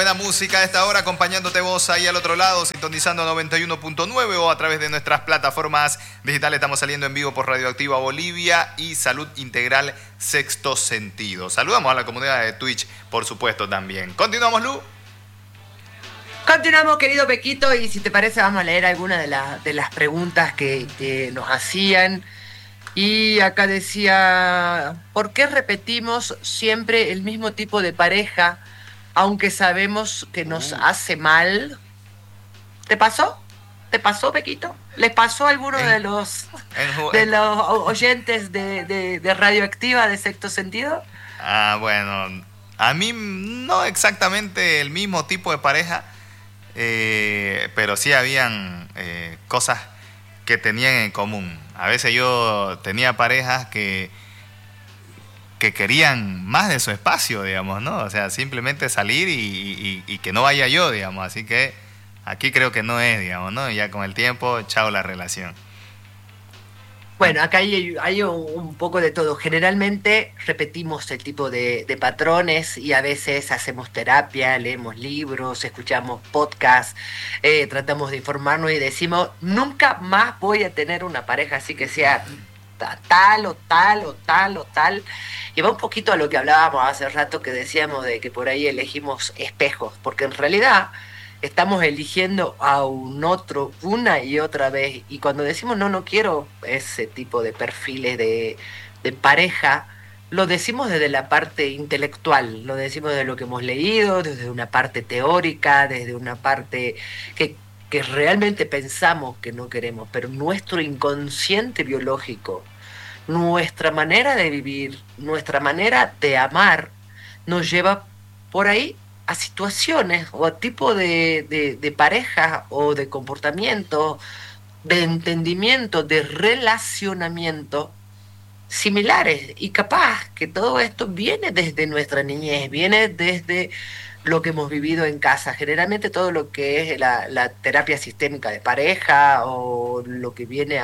buena música a esta hora, acompañándote vos ahí al otro lado, sintonizando 91.9 o a través de nuestras plataformas digitales. Estamos saliendo en vivo por Radioactiva Bolivia y Salud Integral Sexto Sentido. Saludamos a la comunidad de Twitch, por supuesto, también. ¿Continuamos, Lu? Continuamos, querido Pequito, y si te parece vamos a leer algunas de las preguntas que nos hacían. Y acá decía, ¿por qué repetimos siempre el mismo tipo de pareja, aunque sabemos que nos hace mal? ¿Te pasó? ¿Te pasó, Pequito? ¿Les pasó a alguno de los oyentes de Radioactiva de Sexto Sentido? Bueno, a mí no exactamente el mismo tipo de pareja, pero sí habían cosas que tenían en común. A veces yo tenía parejas que querían más de su espacio, digamos, ¿no? O sea, simplemente salir y que no vaya yo, digamos. Así que aquí creo que no es, digamos, ¿no? Ya con el tiempo, chao la relación. Bueno, acá hay un poco de todo. Generalmente repetimos el tipo de patrones y a veces hacemos terapia, leemos libros, escuchamos podcasts, tratamos de informarnos y decimos, nunca más voy a tener una pareja así que sea tal o tal o tal o tal. Y va un poquito a lo que hablábamos hace rato, que decíamos de que por ahí elegimos espejos, porque en realidad estamos eligiendo a un otro una y otra vez. Y cuando decimos no quiero ese tipo de perfiles de pareja, lo decimos desde la parte intelectual, lo decimos desde lo que hemos leído, desde una parte teórica, desde una parte que realmente pensamos que no queremos, pero nuestro inconsciente biológico, nuestra manera de vivir, nuestra manera de amar, nos lleva por ahí a situaciones o a tipo de pareja o de comportamiento, de entendimiento, de relacionamiento similares. Y capaz que todo esto viene desde nuestra niñez, viene desde lo que hemos vivido en casa. Generalmente todo lo que es la terapia sistémica de pareja o lo que viene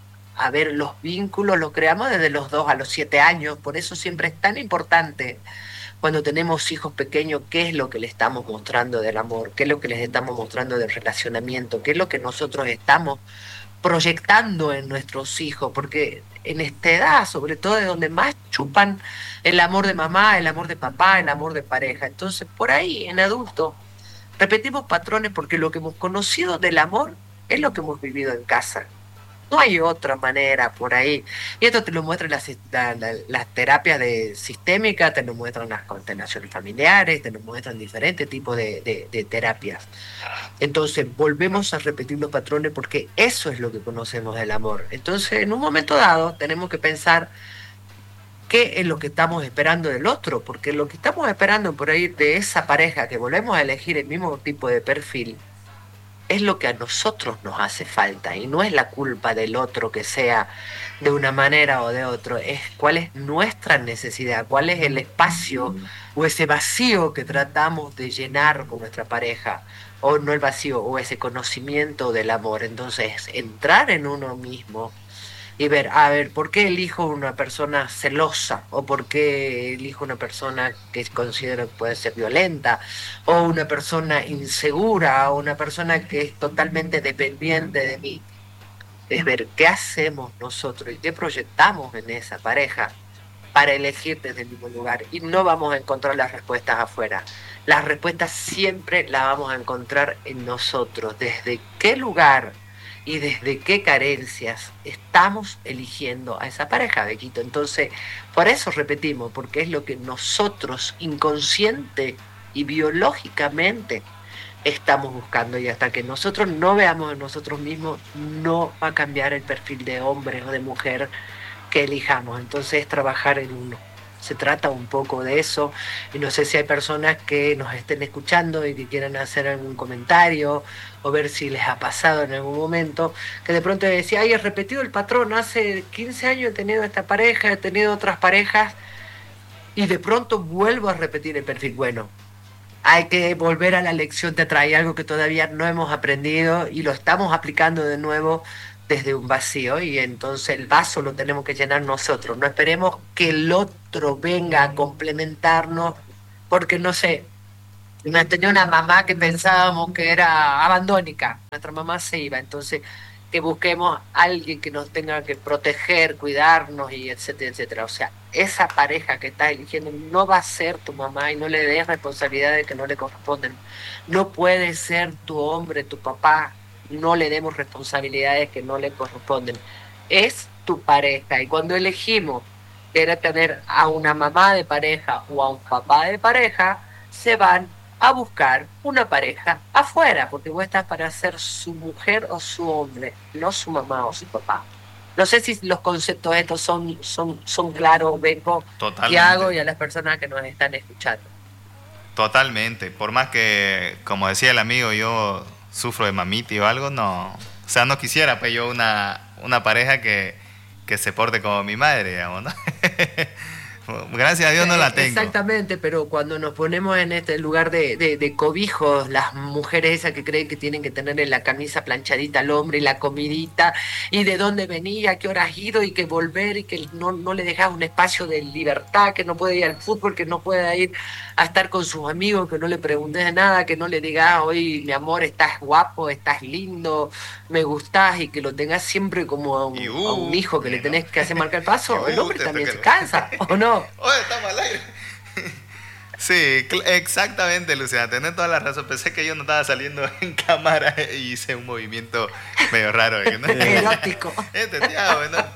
a ver los vínculos, lo creamos desde los 2 a los 7 años. Por eso siempre es tan importante cuando tenemos hijos pequeños, qué es lo que le estamos mostrando del amor, qué es lo que les estamos mostrando del relacionamiento, qué es lo que nosotros estamos proyectando en nuestros hijos, porque en esta edad, sobre todo, es donde más chupan el amor de mamá, el amor de papá, el amor de pareja. Entonces, por ahí, en adultos, repetimos patrones porque lo que hemos conocido del amor es lo que hemos vivido en casa. No hay otra manera por ahí. Y esto te lo muestran las terapias sistémicas, te lo muestran las constelaciones familiares, te lo muestran diferentes tipos de terapias. Entonces volvemos a repetir los patrones porque eso es lo que conocemos del amor. Entonces en un momento dado tenemos que pensar qué es lo que estamos esperando del otro, porque lo que estamos esperando por ahí de esa pareja que volvemos a elegir el mismo tipo de perfil, es lo que a nosotros nos hace falta y no es la culpa del otro que sea de una manera o de otra, es cuál es nuestra necesidad, cuál es el espacio o ese vacío que tratamos de llenar con nuestra pareja, o no el vacío, o ese conocimiento del amor. Entonces, entrar en uno mismo y ver, a ver, ¿por qué elijo una persona celosa? ¿O por qué elijo una persona que considero que puede ser violenta? ¿O una persona insegura? ¿O una persona que es totalmente dependiente de mí? Es ver qué hacemos nosotros y qué proyectamos en esa pareja para elegir desde el mismo lugar. Y no vamos a encontrar las respuestas afuera. Las respuestas siempre las vamos a encontrar en nosotros. ¿Desde qué lugar y desde qué carencias estamos eligiendo a esa pareja, Bequito? Entonces, por eso repetimos, porque es lo que nosotros inconsciente y biológicamente estamos buscando, y hasta que nosotros no veamos en nosotros mismos, no va a cambiar el perfil de hombre o de mujer que elijamos. Entonces es trabajar en uno. Se trata un poco de eso, y no sé si hay personas que nos estén escuchando y que quieran hacer algún comentario o ver si les ha pasado en algún momento, que de pronto decía, ay, he repetido el patrón, hace 15 años he tenido esta pareja, he tenido otras parejas, y de pronto vuelvo a repetir el perfil. Bueno, hay que volver a la lección teatral, hay algo que todavía no hemos aprendido y lo estamos aplicando de nuevo desde un vacío, y entonces el vaso lo tenemos que llenar nosotros. No esperemos que el otro venga a complementarnos, porque no sé, Tenía una mamá que pensábamos que era abandónica. Nuestra mamá se iba, entonces que busquemos a alguien que nos tenga que proteger, cuidarnos y etcétera, etcétera. O sea, esa pareja que estás eligiendo no va a ser tu mamá y no le des responsabilidades que no le corresponden. No puede ser tu hombre, tu papá. No le demos responsabilidades que no le corresponden. Es tu pareja y cuando elegimos querer tener a una mamá de pareja o a un papá de pareja, se van a buscar una pareja afuera, porque vos estás para ser su mujer o su hombre, no su mamá o su papá. No sé si los conceptos estos son claros, Beco, que hago y a las personas que nos están escuchando. Totalmente. Por más que, como decía el amigo, yo sufro de mamitis o algo, no. O sea, no quisiera pues yo una pareja que se porte como mi madre, digamos, ¿no? Gracias a Dios no la tengo. Exactamente, pero cuando nos ponemos en este lugar de cobijos, las mujeres esas que creen que tienen que tener en la camisa planchadita al hombre y la comidita, y de dónde venía, a qué hora has ido, y que volver, y que no le dejas un espacio de libertad, que no puede ir al fútbol, que no puede ir a estar con sus amigos, que no le preguntes nada, que no le digas, oye, mi amor, estás guapo, estás lindo, me gustás, y que lo tengas siempre como a un hijo que le tenés que hacer marcar el paso. El hombre también se cansa, ¿o no? Oye, estamos al aire. Sí, exactamente, Luciana, tenés toda la razón. Pensé que yo no estaba saliendo en cámara y hice un movimiento medio raro, ¿no? Erótico. ¿No?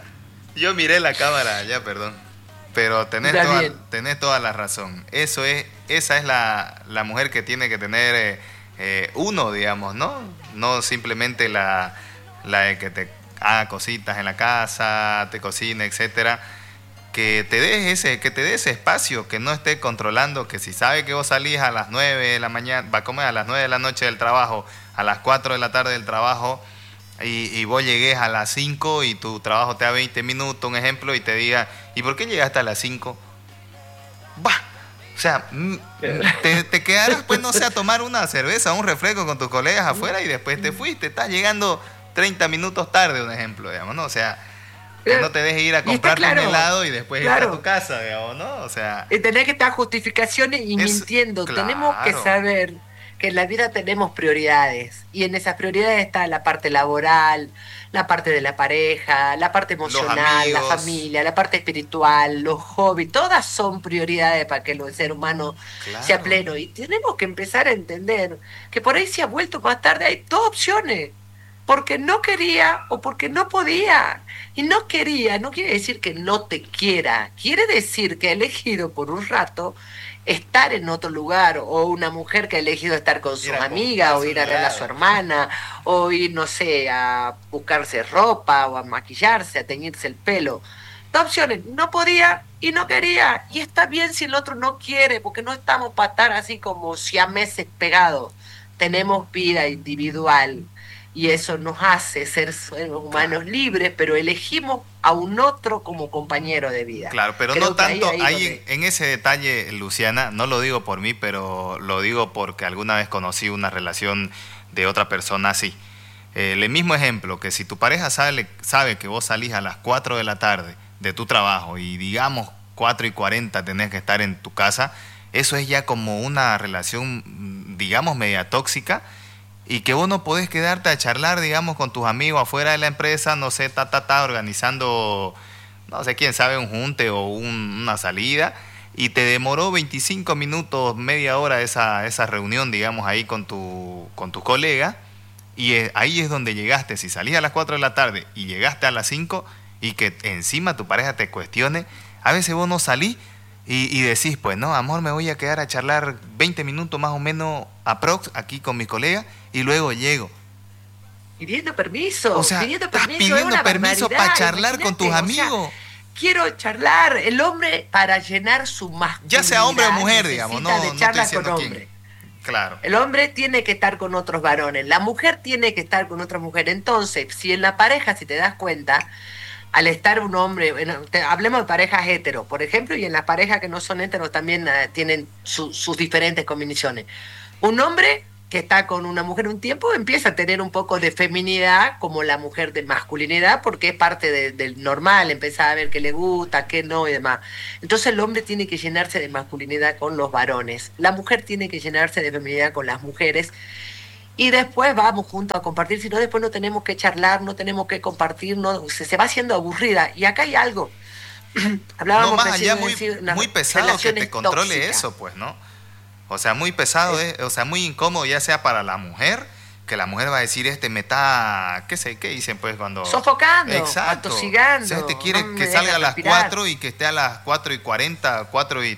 Yo miré la cámara, ya, perdón. Pero tenés toda la razón. Esa es la mujer que tiene que tener uno, digamos, ¿no? No simplemente la de que te haga cositas en la casa, te cocine, etcétera. Que te dé ese espacio, que no esté controlando, que si sabe que vos salís a las 9 de la mañana, va a comer a las 9 de la noche del trabajo, a las 4 de la tarde del trabajo, y vos llegues a las 5 y tu trabajo te da 20 minutos, un ejemplo, y te diga, ¿y por qué llegaste a las 5? ¡Bah! O sea, te quedarás, pues, no sé, a tomar una cerveza, un refresco con tus colegas afuera y después te fuiste, estás llegando 30 minutos tarde, un ejemplo, digamos, ¿no? O sea, que no te dejes ir a comprarte un helado y después ir a tu casa, digamos, ¿no? O sea... Y tenés que estar justificaciones y mintiendo. Claro. Tenemos que saber que en la vida tenemos prioridades. Y en esas prioridades está la parte laboral, la parte de la pareja, la parte emocional, la familia, la parte espiritual, los hobbies. Todas son prioridades para que el ser humano sea pleno. Y tenemos que empezar a entender que por ahí se ha vuelto más tarde. Hay dos opciones. Porque no quería o porque no podía. Y no quería no quiere decir que no te quiera, quiere decir que ha elegido por un rato estar en otro lugar, o una mujer que ha elegido estar con sus amigas, o ir a ver a su hermana, o ir, no sé, a buscarse ropa, o a maquillarse, a teñirse el pelo. Dos opciones, no podía y no quería. Y está bien si el otro no quiere, porque no estamos para estar así como siameses pegados. Tenemos vida individual. Y eso nos hace ser humanos libres, pero elegimos a un otro como compañero de vida. Claro, pero creo no tanto, ahí en ese detalle, Luciana, no lo digo por mí, pero lo digo porque alguna vez conocí una relación de otra persona así. El mismo ejemplo, que si tu pareja sabe que vos salís a las 4 de la tarde de tu trabajo y digamos 4:40 tenés que estar en tu casa, eso es ya como una relación, digamos, media tóxica, y que vos no podés quedarte a charlar, digamos, con tus amigos afuera de la empresa, no sé, organizando, no sé, quién sabe, un junte o una salida, y te demoró 25 minutos, media hora esa reunión, digamos, ahí con tu colega, y ahí es donde llegaste. Si salís a las 4 de la tarde y llegaste a las 5, y que encima tu pareja te cuestione, a veces vos no salís, y decís, pues no, amor, me voy a quedar a charlar 20 minutos más o menos aprox aquí con mis colegas y luego llego. Pidiendo permiso. O sea, estás pidiendo permiso para charlar con tus amigos. O sea, quiero charlar. El hombre, para llenar su masculinidad, ya sea hombre o mujer, digamos, no charla estoy con quién. hombre. Claro. El hombre tiene que estar con otros varones. La mujer tiene que estar con otra mujer. Entonces, si en la pareja, si te das cuenta, al estar un hombre, hablemos de parejas hetero, por ejemplo, y en las parejas que no son heteros también tienen sus diferentes combinaciones. Un hombre que está con una mujer un tiempo empieza a tener un poco de feminidad como la mujer de masculinidad, porque es parte del normal, empezar a ver qué le gusta, qué no y demás. Entonces el hombre tiene que llenarse de masculinidad con los varones, la mujer tiene que llenarse de feminidad con las mujeres, y después vamos juntos a compartir, si no después no tenemos que charlar, no tenemos que compartir, no, se va haciendo aburrida. Y acá hay algo. Hablábamos no, más allá muy pesado que te controle tóxicas. eso, pues, ¿no? O sea, muy pesado, o sea, muy incómodo, ya sea para la mujer, que la mujer va a decir, me está, qué dicen pues cuando... Sofocando, exacto, atosigando. O sea, quiere no que salga a las 4 y que esté a las 4:40,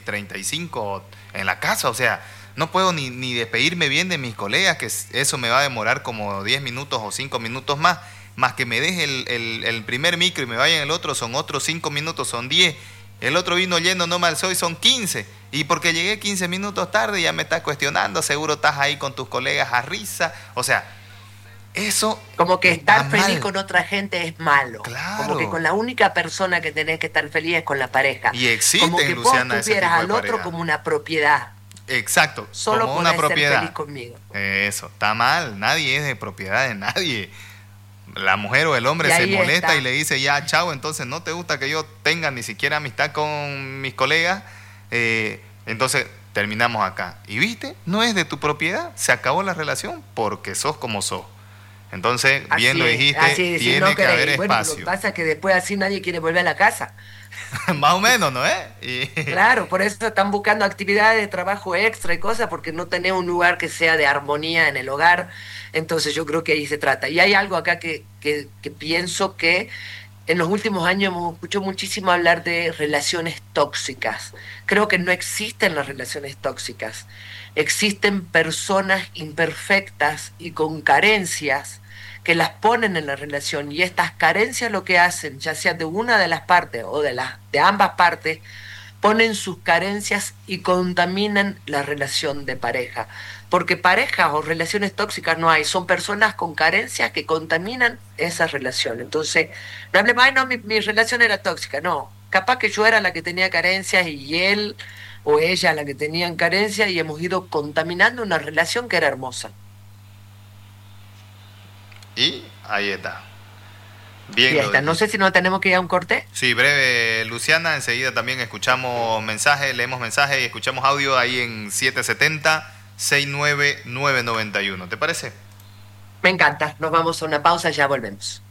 4:35 en la casa, o sea, no puedo ni despedirme bien de mis colegas, que eso me va a demorar como 10 minutos o 5 minutos más que me deje el primer micro y me vaya en el otro, son otros 5 minutos, son 10. El otro vino yendo, no me alzó y son 15. Y porque llegué 15 minutos tarde ya me estás cuestionando, seguro estás ahí con tus colegas a risa. O sea, eso... Como que estar feliz con otra gente es malo. Claro. Como que con la única persona que tenés que estar feliz es con la pareja. Y existen, como que Luciana, vos tuvieras al otro como una propiedad. Exacto, solo como una propiedad. Ser feliz conmigo. Eso, está mal, nadie es de propiedad de nadie. La mujer o el hombre se molesta está. Y le dice ya, chao, entonces no te gusta que yo tenga ni siquiera amistad con mis colegas, entonces terminamos acá. Y viste, no es de tu propiedad, se acabó la relación porque sos como sos. Entonces, así bien lo dijiste, tiene no que haber espacio. Bueno, lo que pasa es que después así nadie quiere volver a la casa. Más o menos, ¿no es? Claro, por eso están buscando actividades de trabajo extra y cosas, porque no tenés un lugar que sea de armonía en el hogar. Entonces yo creo que ahí se trata. Y hay algo acá que pienso que en los últimos años hemos escuchado muchísimo hablar de relaciones tóxicas. Creo que no existen las relaciones tóxicas. Existen personas imperfectas y con carencias que las ponen en la relación, y estas carencias lo que hacen, ya sea de una de las partes o de ambas partes, ponen sus carencias y contaminan la relación de pareja. Porque parejas o relaciones tóxicas no hay, son personas con carencias que contaminan esa relación. Entonces, no hablemos, ay no, mi relación era tóxica, no, capaz que yo era la que tenía carencias y él o ella la que tenían carencias, y hemos ido contaminando una relación que era hermosa. Y ahí está. Bien. Y está. No sé si no tenemos que ir a un corte. Sí, breve, Luciana. Enseguida también escuchamos mensajes, leemos mensajes y escuchamos audio ahí en 770-69991. ¿Te parece? Me encanta. Nos vamos a una pausa, ya volvemos.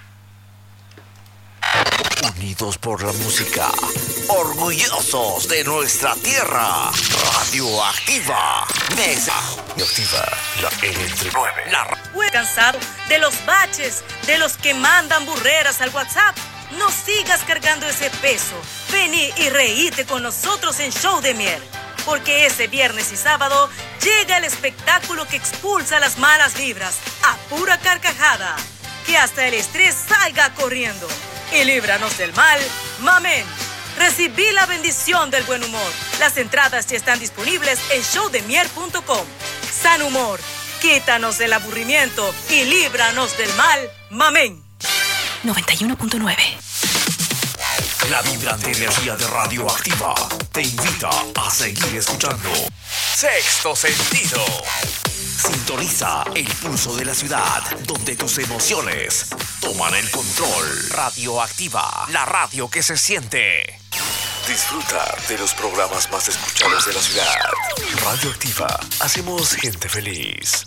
Unidos por la música, orgullosos de nuestra tierra. Radioactiva. Radioactiva, la L39. Cansado de los baches, de los que mandan burreras al WhatsApp. No sigas cargando ese peso. Vení y reíte con nosotros en Show de Mier. Porque ese viernes y sábado llega el espectáculo que expulsa las malas vibras a pura carcajada. Que hasta el estrés salga corriendo. Y líbranos del mal, mamén. Recibí la bendición del buen humor. Las entradas ya están disponibles en showdemier.com. San humor, quítanos el aburrimiento y líbranos del mal, mamén. 91.9. La vibrante energía de Radioactiva te invita a seguir escuchando Sexto Sentido. Sintoniza el pulso de la ciudad, donde tus emociones toman el control. Radioactiva, la radio que se siente. Disfruta de los programas más escuchados de la ciudad. Radioactiva, hacemos gente feliz.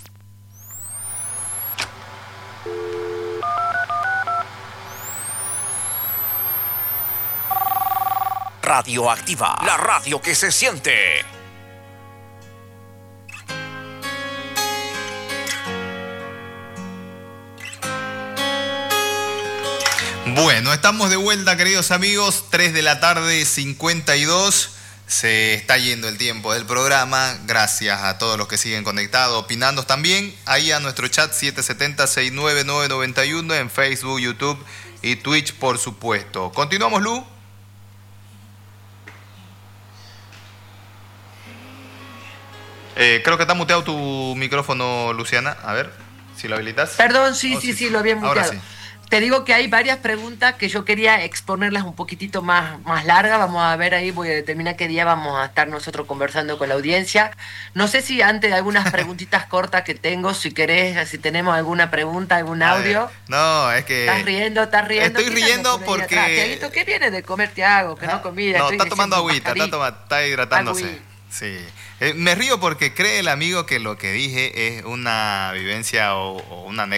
Radioactiva, la radio que se siente. Bueno, estamos de vuelta, queridos amigos, 3 de la tarde, 52. Se está yendo el tiempo del programa. Gracias a todos los que siguen conectados, opinando también. Ahí a nuestro chat 770-69991 en Facebook, YouTube y Twitch, por supuesto. ¿Continuamos, Lu? Creo que está muteado tu micrófono, Luciana. A ver, si lo habilitas. Perdón, sí, lo había muteado. Sí. te digo que hay varias preguntas que yo quería exponerlas un poquitito más largas. Vamos a ver ahí, voy a determinar qué día vamos a estar nosotros conversando con la audiencia. No sé si antes de algunas preguntitas cortas que tengo, si querés, si tenemos alguna pregunta, algún audio. No, es que... ¿Estás riendo? Estoy riendo porque... Tiaguito, ¿qué viene de comer, Tiago? Que no comida. No, está tomando agüita, está hidratándose. Agüita. Sí. Me río porque cree el amigo que lo que dije es una vivencia o una anécdota